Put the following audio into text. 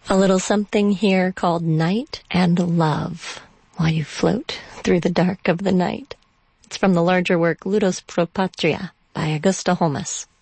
A little something here called Night and Love, while you float through the dark of the night. It's from the larger work Ludus Pro Patria by Augusta Holmes.